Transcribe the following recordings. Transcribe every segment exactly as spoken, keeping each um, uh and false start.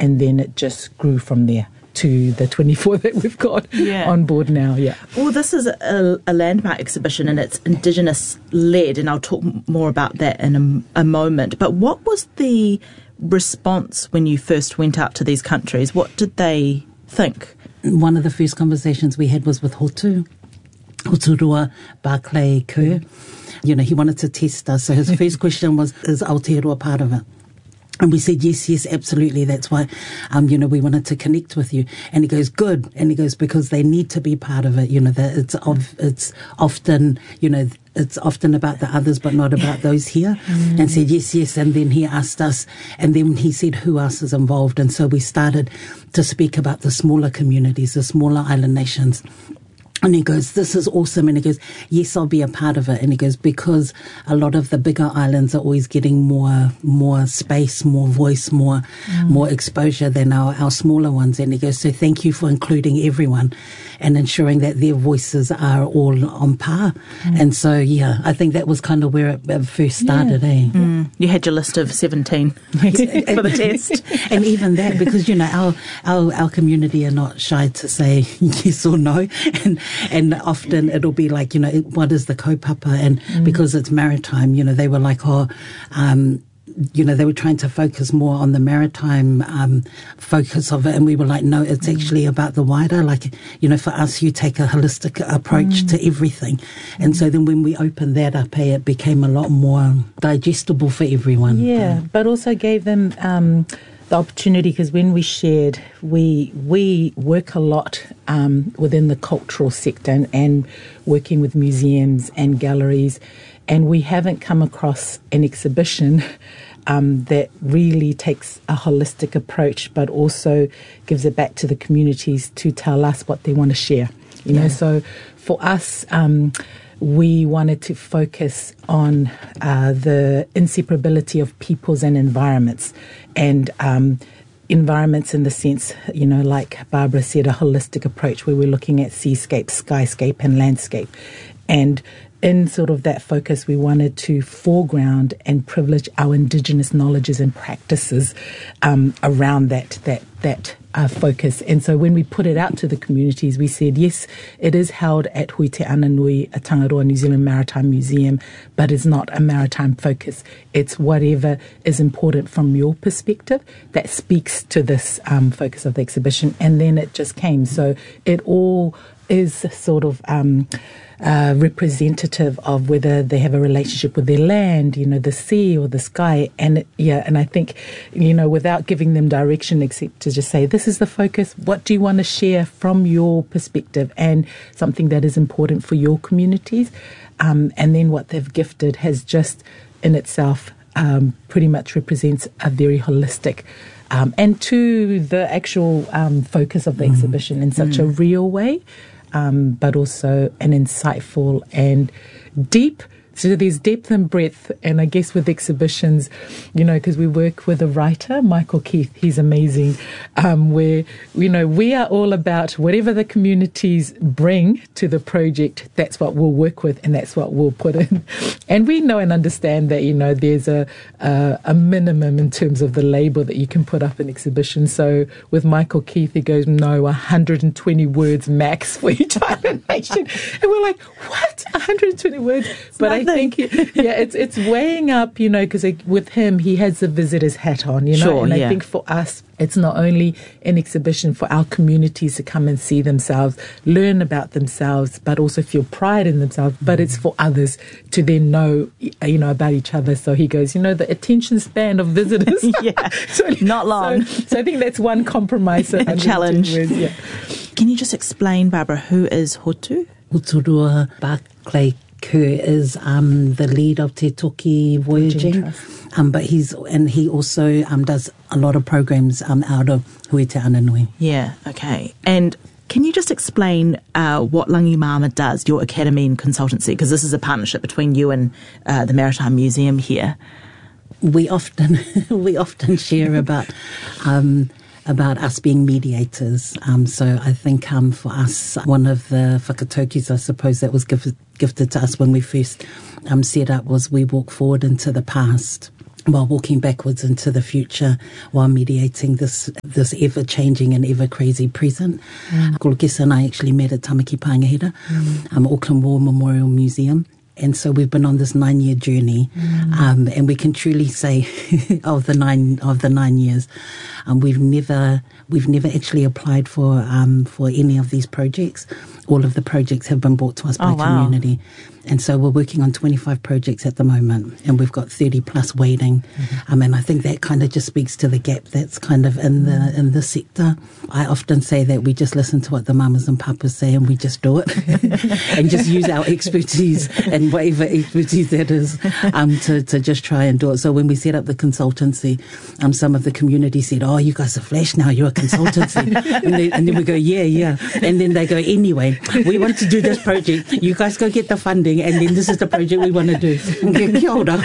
and then it just grew from there to the twenty-four that we've got yeah. on board now. Yeah. Well, this is a, a landmark exhibition and it's Indigenous-led, and I'll talk more about that in a, a moment. But what was the response when you first went out to these countries? What did they think? One of the first conversations we had was with Hotu, Hoturua Barclay Kerr. You know, he wanted to test us. So his first question was, is Aotearoa part of it? And we said, yes, yes, absolutely. That's why, um, you know, we wanted to connect with you. And he goes, good. And he goes, because they need to be part of it. You know, that it's of, it's often, you know, it's often about the others, but not about those here. Mm. And said, yes, yes. And then he asked us, and then he said, who else is involved? And so we started to speak about the smaller communities, the smaller island nations. And he goes, this is awesome. And he goes, yes, I'll be a part of it. And he goes, because a lot of the bigger islands are always getting more more space, more voice, more mm. more exposure than our, our smaller ones. And he goes, so thank you for including everyone and ensuring that their voices are all on par. Mm. And so, yeah, I think that was kind of where it, it first started. Yeah. Eh? Mm. You had your list of seventeen for the test. And even that, because, you know, our, our, our community are not shy to say yes or no. And And often it'll be like, you know, what is the kaupapa? And mm. because it's maritime, you know, they were like, oh, um, you know, they were trying to focus more on the maritime um, focus of it. And we were like, no, it's mm. actually about the wider. Like, you know, for us, you take a holistic approach mm. to everything. And mm. so then when we opened that up, eh, it became a lot more digestible for everyone. Yeah, um, but also gave them Um, the opportunity, because when we shared, we we work a lot um, within the cultural sector and, and working with museums and galleries, and we haven't come across an exhibition um, that really takes a holistic approach, but also gives it back to the communities to tell us what they want to share. You yeah. know, so for us, um, we wanted to focus on uh, the inseparability of peoples and environments, and um, environments in the sense, you know, like Barbara said, a holistic approach where we're looking at seascape, skyscape and landscape. And in sort of that focus, we wanted to foreground and privilege our Indigenous knowledges and practices um, around that that that uh, focus. And so when we put it out to the communities, we said, yes, it is held at Hui Te Ananui, a Tangaroa New Zealand Maritime Museum, but it's not a maritime focus. It's whatever is important from your perspective that speaks to this um, focus of the exhibition. And then it just came. So it all is sort of um, uh, representative of whether they have a relationship with their land, you know, the sea or the sky. And yeah, and I think, you know, without giving them direction except to just say, this is the focus, what do you want to share from your perspective and something that is important for your communities? Um, and then what they've gifted has just in itself um, pretty much represents a very holistic um, and to the actual um, focus of the mm. exhibition in such mm. a real way. Um, but also an insightful and deep. So there's depth and breadth, and I guess with exhibitions, you know, because we work with a writer, Michael Keith, he's amazing, um, where, you know, we are all about whatever the communities bring to the project, that's what we'll work with and that's what we'll put in. And we know and understand that, you know, there's a, a, a minimum in terms of the label that you can put up in exhibition. So with Michael Keith, he goes, no, one hundred twenty words max for each island nation. And we're like, what? one hundred twenty words? But I I think, yeah, it's it's weighing up, you know, because with him, he has the visitor's hat on, you know, sure, and yeah. I think for us, it's not only an exhibition for our communities to come and see themselves, learn about themselves, but also feel pride in themselves, but it's for others to then know, you know, about each other. So he goes, you know, the attention span of visitors. yeah, so, not long. So, so I think that's one compromise. A challenge. Words, yeah. Can you just explain, Barbara, who is Hotu? Hoturua Barclay Kerr is um, the lead of Te Toki Voyaging, um, but he's and he also um, does a lot of programs um, out of Hui Te Ananui. Yeah, okay. And can you just explain uh, what Langi Mama does, your academy and consultancy? Because this is a partnership between you and uh, the Maritime Museum here. We often we often share about. Um, about us being mediators. Um, so I think um, for us, one of the whakataukis, I suppose, that was gifted, gifted to us when we first um, set up was we walk forward into the past. while walking backwards into the future, while mediating this this ever-changing and ever-crazy present. Mm. Kolokesa and I actually met at Tamaki Pāngahera, mm. um, Auckland War Memorial Museum. And so we've been on this nine-year journey, mm. um, and we can truly say of the nine of the nine years, um, we've never we've never actually applied for um, for any of these projects. All of the projects have been brought to us by oh, wow. community. And so we're working on twenty-five projects at the moment, and we've got thirty plus waiting. Mm-hmm. Um, and I think that kind of just speaks to the gap that's kind of in the in the sector. I often say that we just listen to what the mamas and papas say and we just do it and just use our expertise and whatever expertise that is um, to, to just try and do it. So when we set up the consultancy, um, some of the community said, oh, you guys are Flash now, you're a consultancy. and, they, and then we go, yeah, yeah. And then they go, anyway, we want to do this project. You guys go get the funding. And then this is the project we want to do. Kia ora.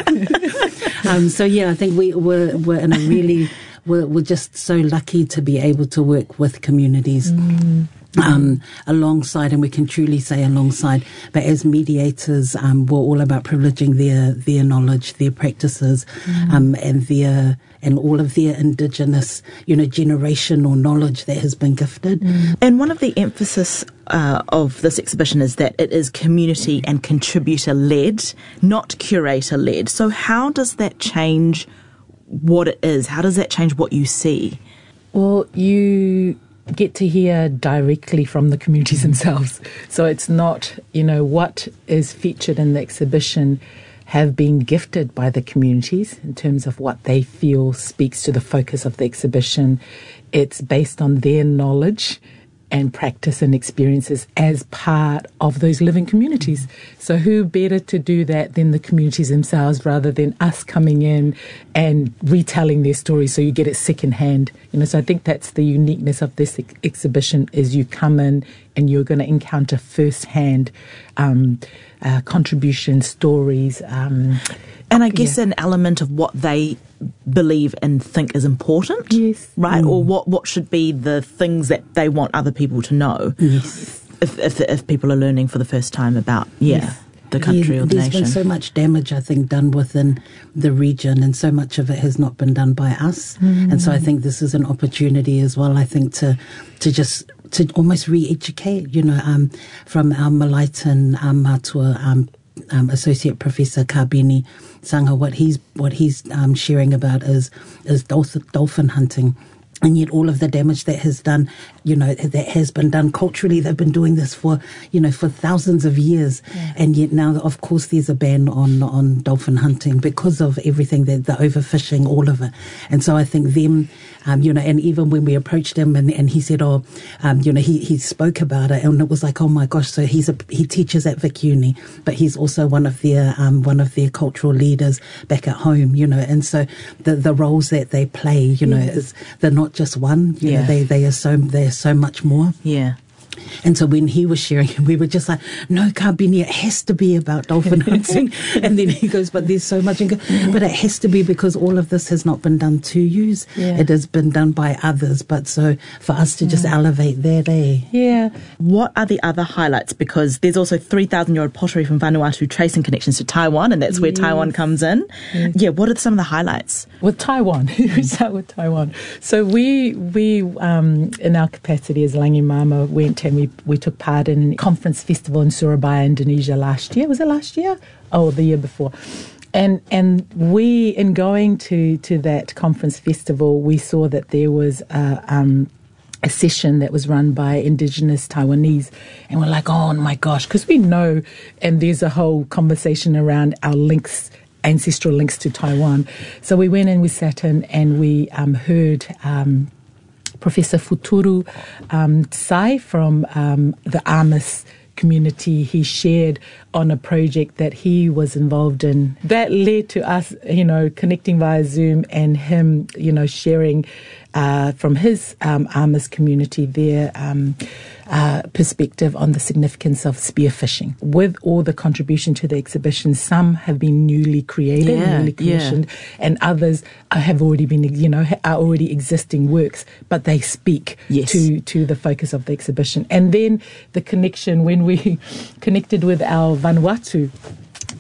um, so yeah, I think we, we're, we're in a really, we're, we're just so lucky to be able to work with communities. Mm. Um, alongside, and we can truly say alongside, but as mediators, um, we're all about privileging their their knowledge, their practices, mm. um, and their and all of their indigenous, you know, generational knowledge that has been gifted. Mm. And one of the emphasis uh, of this exhibition is that it is community and contributor led, not curator led. So how does that change what it is? How does that change what you see? Well, you get to hear directly from the communities themselves. So it's not, you know, what is featured in the exhibition have been gifted by the communities in terms of what they feel speaks to the focus of the exhibition. It's based on their knowledge and practice and experiences as part of those living communities. So who better to do that than the communities themselves, rather than us coming in and retelling their stories so you get it secondhand. You know, so I think that's the uniqueness of this ex- exhibition is you come in and you're going to encounter firsthand um, uh, contributions, stories. Um, and I guess yeah. an element of what they believe and think is important, yes, right? Mm. Or what, what should be the things that they want other people to know, yes. if, if if people are learning for the first time about yeah, yes. the country yeah, or the there's nation. There's been so much damage, I think, done within the region, and so much of it has not been done by us. Mm. And so I think this is an opportunity as well, I think, to to just to almost re-educate, you know, um, from our Malaitan um, Matua um, Um, Associate Professor Kabini Sanga, what he's what he's um, sharing about is is dolphin, dolphin hunting, and yet all of the damage that has done, you know, that has been done culturally. They've been doing this for, you know, for thousands of years, yeah. and yet now, of course, there's a ban on on dolphin hunting because of everything, that the overfishing, all of it. And so I think them, um, you know, and even when we approached him, and, and he said, oh, um, you know, he, he spoke about it, and it was like, oh my gosh, so he's a he teaches at Vic Uni, but he's also one of their um, one of their cultural leaders back at home, you know, and so the the roles that they play, you know, yeah. is they're not just one, you yeah. know, they they are so they're so much more. Yeah. And so when he was sharing, we were just like, no, Kabini, it has to be about dolphin hunting. And then he goes, but there's so much. And go, but it has to be because all of this has not been done to use. Yeah. It has been done by others. But so for us to just yeah. elevate that, eh? Yeah. What are the other highlights? Because there's also three thousand year old pottery from Vanuatu tracing connections to Taiwan, and that's where yes. Taiwan comes in. Yes. Yeah, what are some of the highlights? With Taiwan, we start with Taiwan. So we, we um, in our capacity as Langi Mama, went and we, we took part in a conference festival in Surabaya, Indonesia last year. Was it last year? Oh, the year before. And and we, in going to, to that conference festival, we saw that there was a, um, a session that was run by Indigenous Taiwanese. And we're like, oh my gosh, because we know, and there's a whole conversation around our links, ancestral links to Taiwan. So we went and we sat in and we um, heard um, Professor Futuru um, Tsai from um, the Amis community. He shared on a project that he was involved in. That led to us, you know, connecting via Zoom and him, you know, sharing uh, from his um, Amis community their um, uh, perspective on the significance of spearfishing. With all the contribution to the exhibition, some have been newly created, yeah, newly commissioned, yeah. and others have already been, you know, are already existing works, but they speak yes. to, to the focus of the exhibition. And then the connection, when we connected with our Vanuatu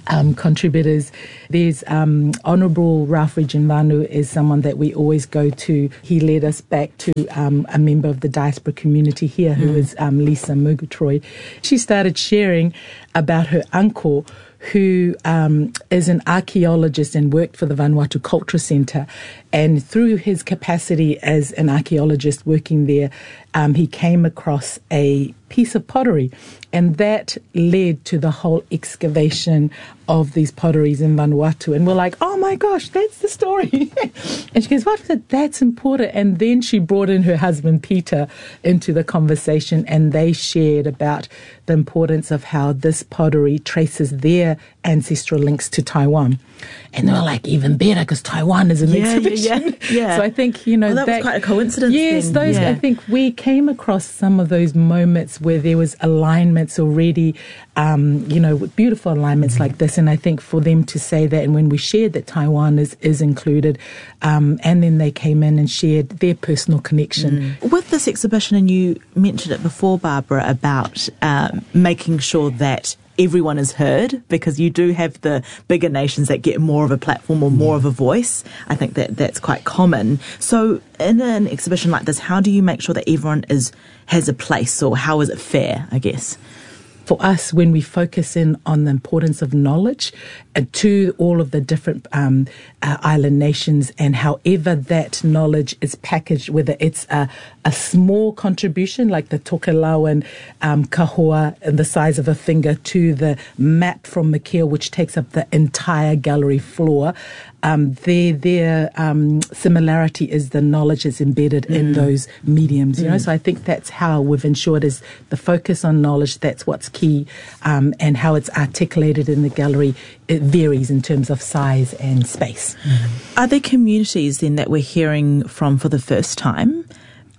Um, contributors. There's um, Honourable Ralph Regenvanu is someone that we always go to. He led us back to um, a member of the diaspora community here who mm. is um, Lisa Murgatroyd. She started sharing about her uncle who um, is an archaeologist and worked for the Vanuatu Culture Centre. And through his capacity as an archaeologist working there, um, he came across a piece of pottery. And that led to the whole excavation of these potteries in Vanuatu. And we're like, oh my gosh, that's the story. And she goes, what was it? That's important. And then she brought in her husband, Peter, into the conversation, and they shared about the importance of how this pottery traces their ancestral links to Taiwan. And they were like, even better, because Taiwan is an yeah, exhibition. Yeah, yeah, yeah. So I think, you know, well, that, that was quite a coincidence. Yes, then. those. Yeah. I think we came across some of those moments where there was alignments already, um, you know, with beautiful alignments mm-hmm. like this. And I think for them to say that, and when we shared that Taiwan is, is included, um, and then they came in and shared their personal connection. Mm. With this exhibition, and you mentioned it before, Barbara, about um, making sure that everyone is heard, because you do have the bigger nations that get more of a platform or more yeah. of a voice. I think that that's quite common. So in an exhibition like this, how do you make sure that everyone is has a place, or how is it fair, I guess? For us, when we focus in on the importance of knowledge uh, to all of the different um, uh, island nations, and however that knowledge is packaged, whether it's a, a small contribution like the Tokelauan um, kahua and the size of a finger, to the map from Makea, which takes up the entire gallery floor, um, their their um, similarity is the knowledge is embedded mm. in those mediums. You mm. know, so I think that's how we've ensured is the focus on knowledge. That's what's key, um, and how it's articulated in the gallery. It varies in terms of size and space. Mm. Are there communities then that we're hearing from for the first time,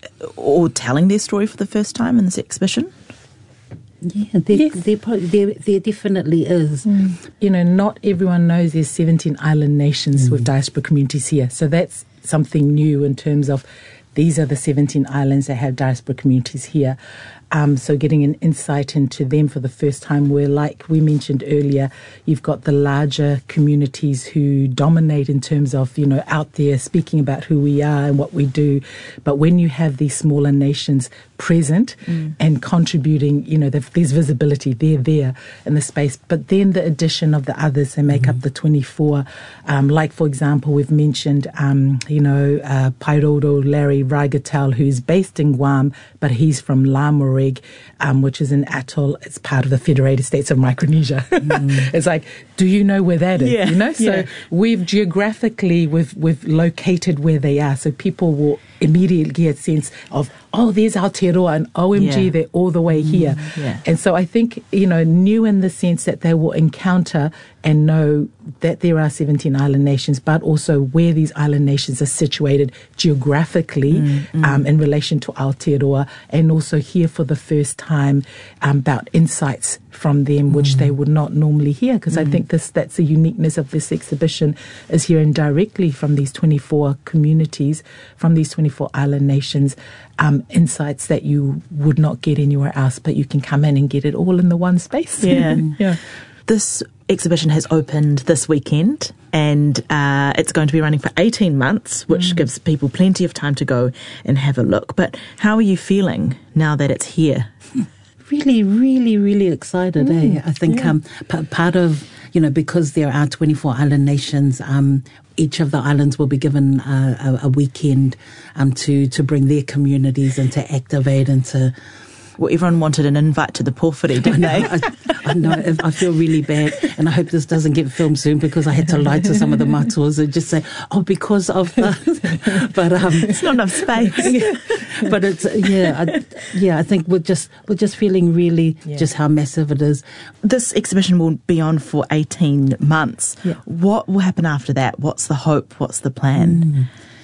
or telling their story for the first time in this exhibition? Yeah, there, yes. there, there, there definitely is. Mm. You know, not everyone knows there's seventeen island nations mm. with diaspora communities here. So that's something new in terms of these are the seventeen islands that have diaspora communities here. Um, so getting an insight into them for the first time, where, like we mentioned earlier, you've got the larger communities who dominate in terms of, you know, out there speaking about who we are and what we do. But when you have these smaller nations present mm. and contributing, you know, there's visibility, they're there in the space. But then the addition of the others, they make mm. up the twenty-four. Um, like, for example, we've mentioned, um, you know, uh, Pairodo Larry Raigatal, who's based in Guam, but he's from Lamore, Um, which is an atoll. It's part of the Federated States of Micronesia. Mm. It's like, do you know where that is? Yeah, you know, so yeah. we've geographically we've we've located where they are, so people will immediately get a sense of, oh, there's Aotearoa, and O M G, yeah. they're all the way here. Mm, yeah. And so I think, you know, new in the sense that they will encounter and know that there are seventeen island nations, but also where these island nations are situated geographically mm, mm. Um, in relation to Aotearoa, and also hear for the first time um, about insights from them, which mm. they would not normally hear, because mm. I think this that's the uniqueness of this exhibition, is hearing directly from these twenty-four communities, from these twenty-four island nations, um, insights that you would not get anywhere else, but you can come in and get it all in the one space. Yeah, yeah. This exhibition has opened this weekend, and uh, it's going to be running for eighteen months, which mm. gives people plenty of time to go and have a look. But how are you feeling now that it's here? Really, really, really excited. Mm. Eh? I think yeah. um, p- part of, you know, because there are twenty-four island nations, um, each of the islands will be given a, a, a weekend um, to, to bring their communities and to activate and to... Well, everyone wanted an invite to the Pōwhiri, didn't I know, they? I, I know. I feel really bad, and I hope this doesn't get filmed soon, because I had to lie to some of the matuas and just say, "Oh, because of the." But um, it's not enough space. But it's yeah, I, yeah. I think we're just we're just feeling really yeah. just how massive it is. This exhibition will be on for eighteen months. Yeah. What will happen after that? What's the hope? What's the plan? Mm.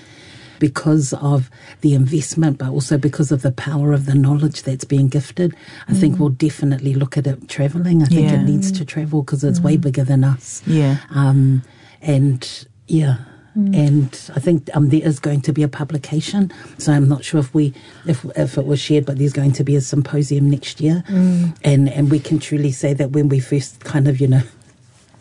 Because of the investment, but also because of the power of the knowledge that's being gifted, I mm. think we'll definitely look at it travelling. I think yeah. it needs to travel, because it's mm. way bigger than us. Yeah. Um, and yeah. Mm. And I think um, there is going to be a publication. So I'm not sure if we, if if it was shared, but there's going to be a symposium next year, mm. and and we can truly say that when we first kind of, you know,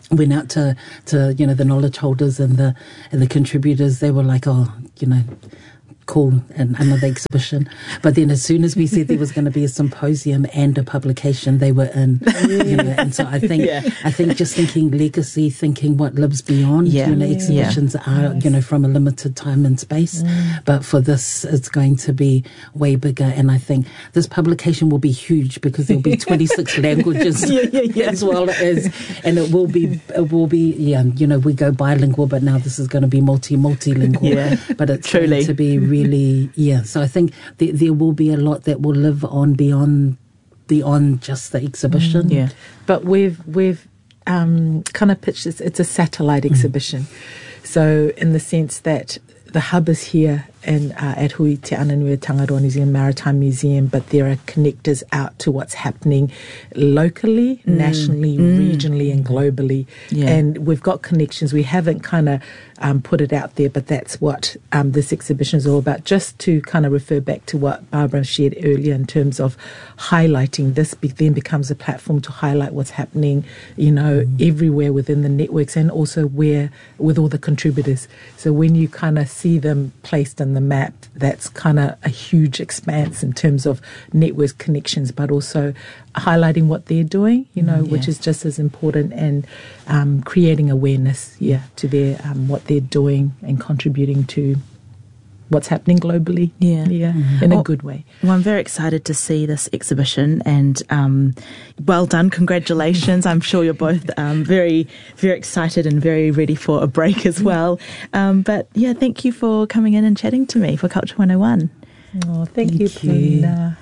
went out to, to you know, the knowledge holders and the and the contributors. They were like, oh, you know, cool, and another exhibition. But then as soon as we said there was going to be a symposium and a publication, they were in. You know, and so I think yeah. I think just thinking legacy, thinking what lives beyond. Yeah. You know, exhibitions yeah. are you know from a limited time and space, mm. but for this, it's going to be way bigger. And I think this publication will be huge because there'll be twenty-six languages yeah, yeah, yeah. as well as, and it will be it will be yeah. You know, we go bilingual, but now this is going to be multi multilingual. Yeah, but it's truly going to be really yeah. So I think there, there will be a lot that will live on beyond beyond just the exhibition. Mm, yeah, but we've we've um, kind of pitched this. It's a satellite exhibition, mm. so in the sense that the hub is here in uh, at Hui Te Ananui Tangaroa New Zealand Maritime Museum, but there are connectors out to what's happening locally, mm. nationally, mm. regionally, and globally. Yeah. And we've got connections. We haven't kind of um, put it out there, but that's what um, this exhibition is all about. Just to kind of refer back to what Barbara shared earlier in terms of highlighting, this be- then becomes a platform to highlight what's happening, you know, mm. everywhere within the networks, and also where with all the contributors. So when you kind of see them placed in the map, that's kind of a huge expanse in terms of network connections, but also highlighting what they're doing, you know, mm, yeah. which is just as important, and um, creating awareness, yeah, to their um, what they're doing and contributing to what's happening globally. Yeah, yeah, mm-hmm. in a well, good way. Well, I'm very excited to see this exhibition, and um, well done, congratulations. I'm sure you're both um, very, very excited and very ready for a break as well. Um, but yeah, thank you for coming in and chatting to me for Culture one oh one. Oh, thank, thank you, Puna.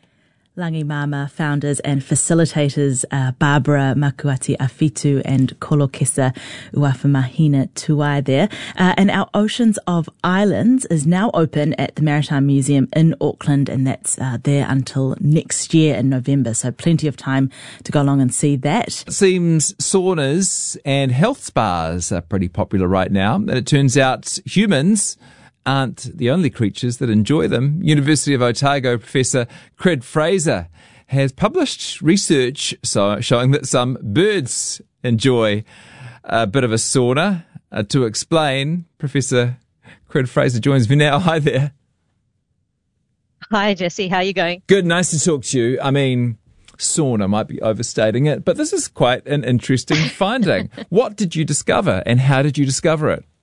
Langi Mama founders and facilitators uh, Barbara Makuati Afitu and Kolokesa Uafamahina Tuai there. Uh, and our Oceans of Islands is now open at the Maritime Museum in Auckland, and that's uh, there until next year in November. So plenty of time to go along and see that. It seems saunas and health spas are pretty popular right now. And it turns out humans aren't the only creatures that enjoy them. University of Otago Professor Cred Fraser has published research so, showing that some birds enjoy a bit of a sauna. Uh, to explain, Professor Cred Fraser joins me now. Hi there. Hi, Jesse. How are you going? Good. Nice to talk to you. I mean, sauna might be overstating it, but this is quite an interesting finding. What did you discover, and how did you discover it?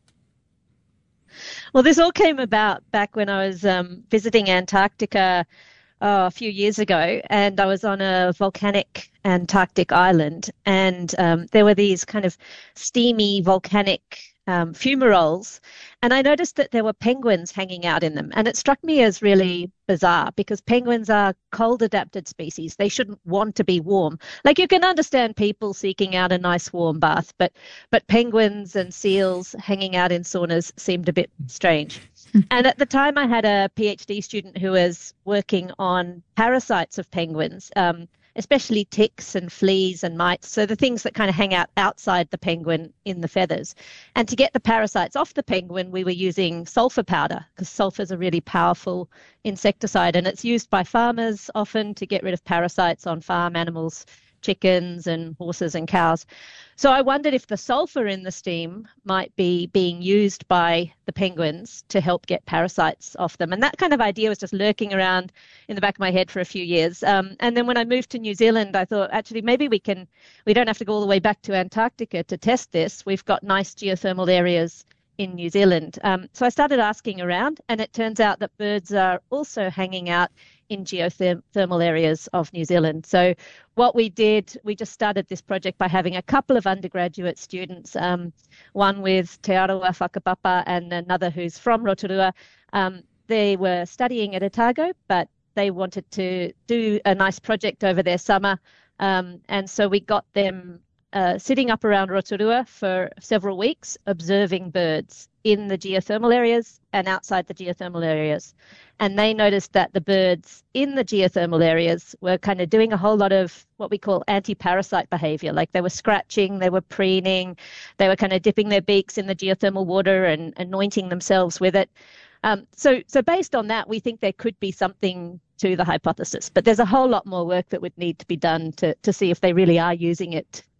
Well, this all came about back when I was um, visiting Antarctica oh, a few years ago, and I was on a volcanic Antarctic island, and um, there were these kind of steamy volcanic um, fumaroles, and I noticed that there were penguins hanging out in them, and it struck me as really bizarre because penguins are cold-adapted species. They shouldn't want to be warm. Like, you can understand people seeking out a nice warm bath, but but penguins and seals hanging out in saunas seemed a bit strange. And at the time, I had a PhD student who was working on parasites of penguins, um, especially ticks and fleas and mites, so the things that kind of hang out outside the penguin in the feathers. And to get the parasites off the penguin, we were using sulfur powder, because sulfur is a really powerful insecticide, and it's used by farmers often to get rid of parasites on farm animals, chickens and horses and cows. So I wondered if the sulfur in the steam might be being used by the penguins to help get parasites off them. And that kind of idea was just lurking around in the back of my head for a few years. Um, and then when I moved to New Zealand, I thought, actually, maybe we can, we don't have to go all the way back to Antarctica to test this. We've got nice geothermal areas in New Zealand. Um, so I started asking around, and it turns out that birds are also hanging out in geothermal areas of New Zealand. So what we did, we just started this project by having a couple of undergraduate students, um, one with Te Arawa Whakapapa and another who's from Rotorua. Um, they were studying at Otago, but they wanted to do a nice project over their summer. Um, and so we got them uh, sitting up around Rotorua for several weeks, observing birds in the geothermal areas and outside the geothermal areas. And they noticed that the birds in the geothermal areas were kind of doing a whole lot of what we call anti-parasite behavior. Like, they were scratching, they were preening, they were kind of dipping their beaks in the geothermal water and anointing themselves with it. Um, so, so based on that, we think there could be something to the hypothesis. But there's a whole lot more work that would need to be done to, to see if they really are using it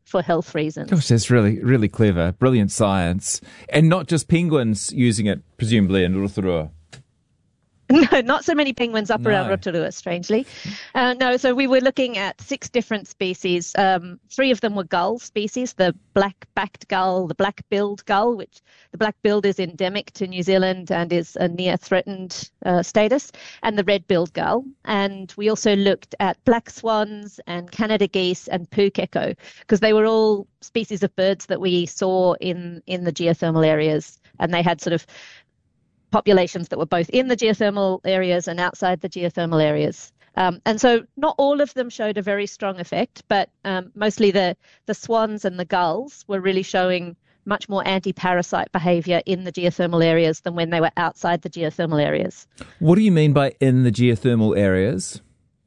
for health reasons. Gosh, that's really, really clever. Brilliant science. And not just penguins using it, presumably, in Rotorua. No, not so many penguins up No. around Rotorua, strangely. Uh, no, so we were looking at six different species. Um, three of them were gull species, the black-backed gull, the black-billed gull, which the black-billed is endemic to New Zealand and is a near-threatened uh, status, and the red-billed gull. And we also looked at black swans and Canada geese and pukeko, because they were all species of birds that we saw in, in the geothermal areas, and they had sort of populations that were both in the geothermal areas and outside the geothermal areas. Um, and so not all of them showed a very strong effect, but um, mostly the, the swans and the gulls were really showing much more anti-parasite behaviour in the geothermal areas than when they were outside the geothermal areas. What do you mean by in the geothermal areas?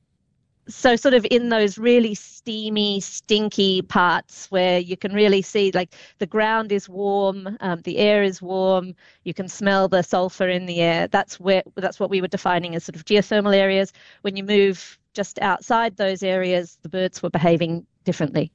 So sort of in those really steamy, stinky parts where you can really see, like, the ground is warm, um, the air is warm, you can smell the sulfur in the air. That's where that's what we were defining as sort of geothermal areas. When you move just outside those areas, the birds were behaving differently.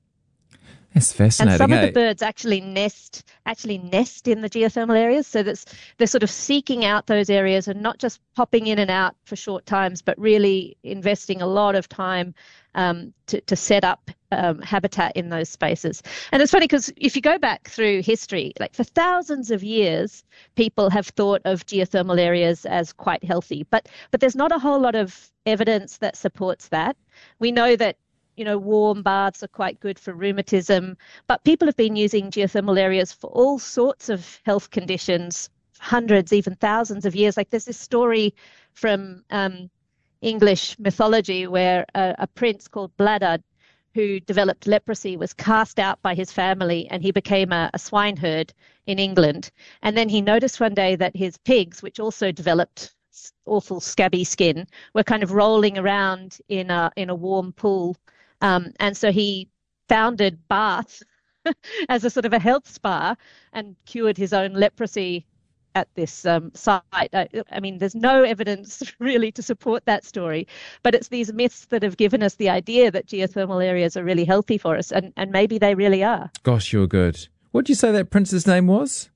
That's fascinating. And some eh? of the birds actually nest actually nest in the geothermal areas, so that's they're sort of seeking out those areas and not just popping in and out for short times, but really investing a lot of time um, to, to set up um, habitat in those spaces. And it's funny because if you go back through history, like for thousands of years, people have thought of geothermal areas as quite healthy, but but there's not a whole lot of evidence that supports that. We know that you know, warm baths are quite good for rheumatism, but people have been using geothermal areas for all sorts of health conditions, hundreds, even thousands of years. Like there's this story from um, English mythology where a, a prince called Bladud, who developed leprosy, was cast out by his family and he became a, a swineherd in England. And then he noticed one day that his pigs, which also developed awful scabby skin, were kind of rolling around in a in a warm pool. Um, and so he founded Bath as a sort of a health spa and cured his own leprosy at this um, site. I, I mean, there's no evidence really to support that story, but it's these myths that have given us the idea that geothermal areas are really healthy for us, and, and maybe they really are. Gosh, you're good. What did you say that prince's name was?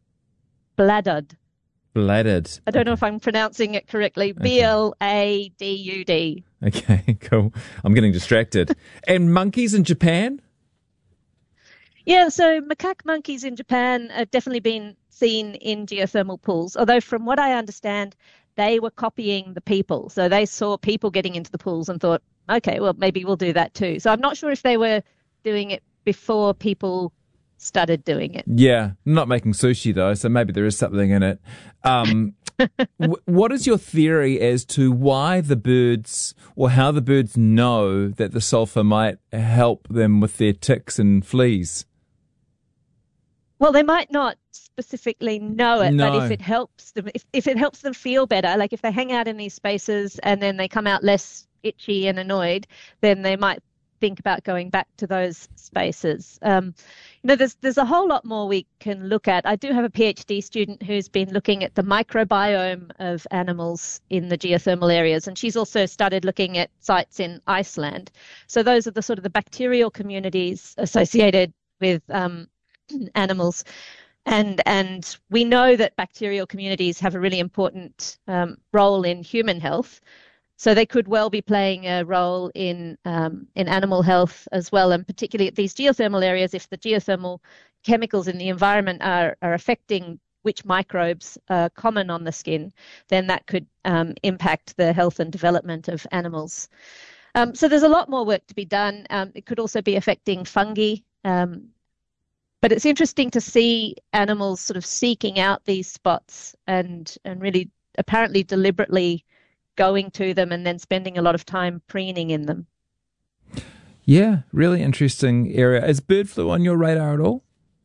Bladud. Bladud. I don't know if I'm pronouncing it correctly. Okay. B L A D U D. Okay, cool. I'm getting distracted. And monkeys in Japan? Yeah, so macaque monkeys in Japan have definitely been seen in geothermal pools, although from what I understand, they were copying the people. So they saw people getting into the pools and thought, okay, well, maybe we'll do that too. So I'm not sure if they were doing it before people started doing it. Yeah, not making sushi though, so maybe there is something in it. Um, w- what is your theory as to why the birds, or how the birds know that the sulfur might help them with their ticks and fleas? Well, they might not specifically know it, No. but if it helps them, if, if it helps them feel better, like if they hang out in these spaces and then they come out less itchy and annoyed, then they might think about going back to those spaces. Um, you know, there's there's a whole lot more we can look at. I do have a PhD student who's been looking at the microbiome of animals in the geothermal areas, and she's also started looking at sites in Iceland. So those are the sort of the bacterial communities associated with um, animals. And and we know that bacterial communities have a really important um, role in human health. So they could well be playing a role in um, in animal health as well, and particularly at these geothermal areas, if the geothermal chemicals in the environment are, are affecting which microbes are common on the skin, then that could um, impact the health and development of animals. Um, so there's a lot more work to be done. Um, it could also be affecting fungi. Um, but it's interesting to see animals sort of seeking out these spots and, and really apparently deliberately going to them and then spending a lot of time preening in them. Yeah, really interesting area. Is bird flu on your radar at all?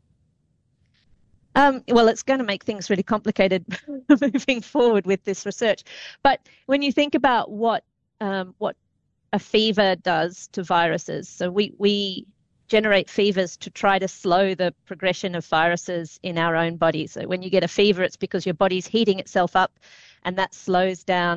Um, well, it's going to make things really complicated moving forward with this research. But when you think about what um, what a fever does to viruses, so we, we generate fevers to try to slow the progression of viruses in our own body. So when you get a fever, it's because your body's heating itself up, and that slows down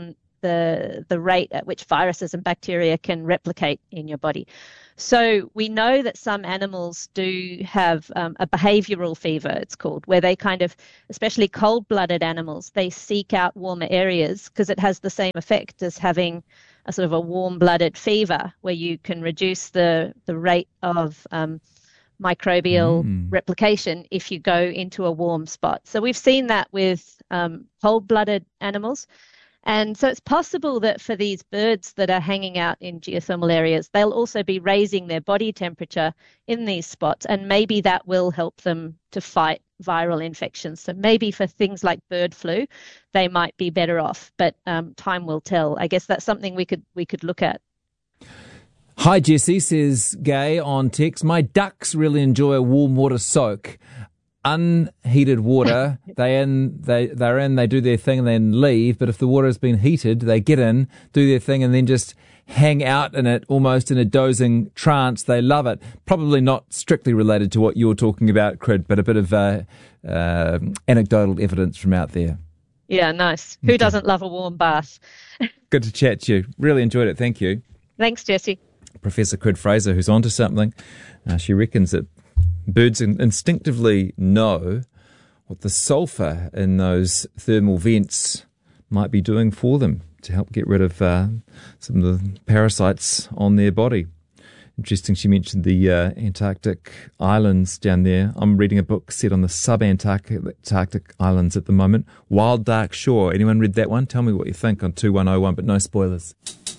the the rate at which viruses and bacteria can replicate in your body. So we know that some animals do have um, a behavioral fever, it's called, where they kind of, especially cold-blooded animals, they seek out warmer areas because it has the same effect as having a sort of a warm-blooded fever, where you can reduce the, the rate of um, microbial mm. replication if you go into a warm spot. So we've seen that with um, cold-blooded animals. And so it's possible that for these birds that are hanging out in geothermal areas, they'll also be raising their body temperature in these spots, and maybe that will help them to fight viral infections. So maybe for things like bird flu, they might be better off, but um, time will tell. I guess that's something we could we could look at. Hi, Jessie, says Gay on text. My ducks really enjoy a warm water soak. Unheated water, they in, they, they're in, they do their thing and then leave. But if the water has been heated, they get in, do their thing and then just hang out in it almost in a dozing trance. They love it. Probably not strictly related to what you're talking about, Crid, but a bit of uh, uh, anecdotal evidence from out there. Yeah, nice. Who okay. doesn't love a warm bath? Good to chat to you. Really enjoyed it. Thank you. Thanks, Jessie. Professor Crid Fraser, who's onto something. Uh, she reckons that birds instinctively know what the sulphur in those thermal vents might be doing for them to help get rid of uh, some of the parasites on their body. Interesting, she mentioned the uh, Antarctic islands down there. I'm reading a book set on the sub-Antarctic islands at the moment. Wild Dark Shore. Anyone read that one? Tell me what you think on two one oh one, but no spoilers.